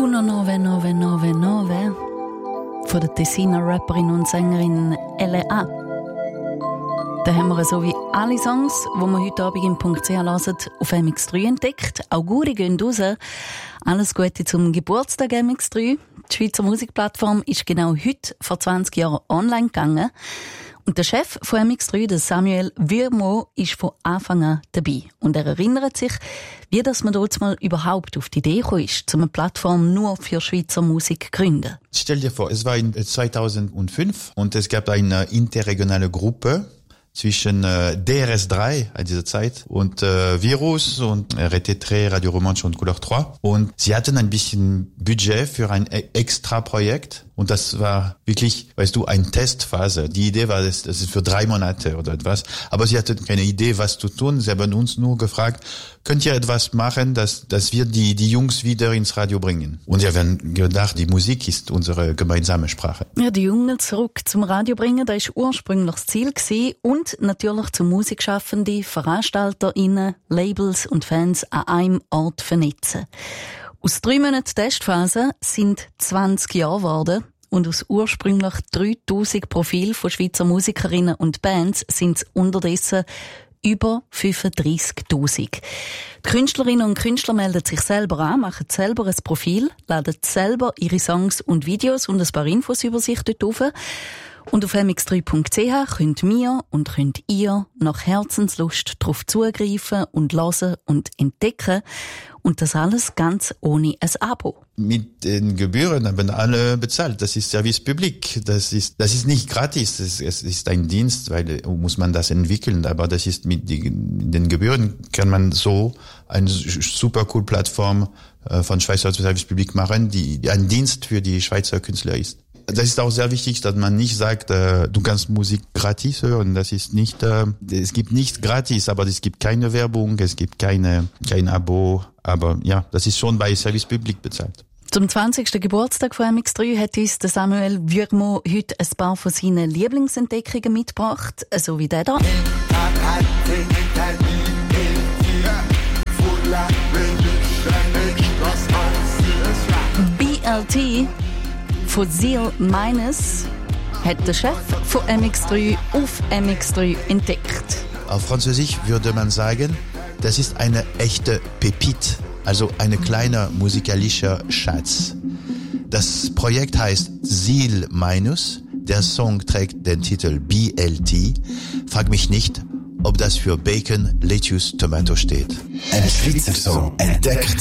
1999 von der Tessiner Rapperin und Sängerin L.A. Da haben wir so wie alle Songs, die wir heute Abend im .ch hören, auf MX3 entdeckt. Auguri gehen raus. Alles Gute zum Geburtstag MX3. Die Schweizer Musikplattform ist genau heute vor 20 Jahren online gegangen. Und der Chef von MX3, der Samuel Wirmo, ist von Anfang an dabei. Und er erinnert sich, wie das man dort mal überhaupt auf die Idee gekommen ist, eine Plattform nur für Schweizer Musik zu gründen. Stell dir vor, es war in 2005 und es gab eine interregionale Gruppe zwischen DRS3 in dieser Zeit und Virus und RT3, Radio Romanche und Couleur 3. Und sie hatten ein bisschen Budget für ein extra Projekt. Und das war wirklich, weißt du, eine Testphase. Die Idee war, das ist für 3 Monate oder etwas. Aber sie hatten keine Idee, was zu tun. Sie haben uns nur gefragt, könnt ihr etwas machen, dass wir die Jungs wieder ins Radio bringen? Und sie haben gedacht, die Musik ist unsere gemeinsame Sprache. Ja, die Jungen zurück zum Radio bringen, das war ursprünglich das Ziel gewesen. Und natürlich zum Musikschaffende, VeranstalterInnen, Labels und Fans an einem Ort vernetzen. Aus 3 Monaten Testphase sind 20 Jahre geworden und aus ursprünglich 3000 Profilen von Schweizer Musikerinnen und Bands sind es unterdessen über 35.000. Die Künstlerinnen und Künstler melden sich selber an, machen selber ein Profil, laden selber ihre Songs und Videos und ein paar Infos über sich dort rauf. Und auf mx3.ch könnt wir und könnt ihr nach Herzenslust darauf zugreifen und hören und entdecken. Und das alles ganz ohne ein Abo. Mit den Gebühren haben alle bezahlt. Das ist Service Public. Das ist nicht gratis. Es ist ein Dienst, weil muss man das entwickeln. Aber das ist mit den Gebühren kann man so eine super cool Plattform von Schweizer Service Public machen, die ein Dienst für die Schweizer Künstler ist. Das ist auch sehr wichtig, dass man nicht sagt, du kannst Musik gratis hören. Das ist nicht, es gibt nicht gratis, aber es gibt keine Werbung, es gibt kein Abo. Aber ja, das ist schon bei Service Public bezahlt. Zum 20. Geburtstag von MX3 hat uns der Samuel Wirmo heute ein paar von seinen Lieblingsentdeckungen mitgebracht, so wie der da. BLT von Seal Minus hat der Chef von MX3 auf MX3 entdeckt. Auf Französisch würde man sagen, das ist eine echte Pépite, also ein kleiner musikalischer Schatz. Das Projekt heißt Seal Minus. Der Song trägt den Titel BLT. Frag mich nicht, ob das für Bacon, Lettuce, Tomato steht. Ein Schweizer Song entdeckt